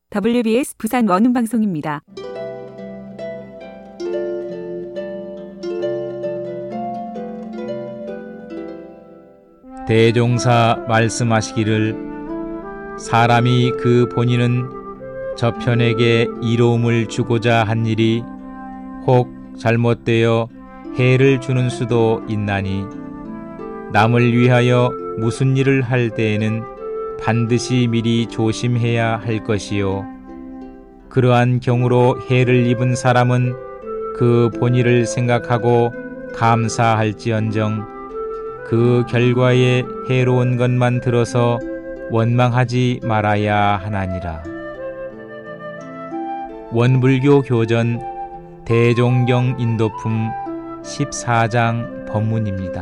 WBS 부산 원음방송입니다. 대종사 말씀하시기를 사람이 그 본인은 저편에게 이로움을 주고자 한 일이 혹 잘못되어 해를 주는 수도 있나니 남을 위하여 무슨 일을 할 때에는 반드시 미리 조심해야 할 것이요 그러한 경우로 해를 입은 사람은 그 본의를 생각하고 감사할지언정 그 결과에 해로운 것만 들어서 원망하지 말아야 하나니라. 원불교 교전 대종경 인도품 14장 법문입니다.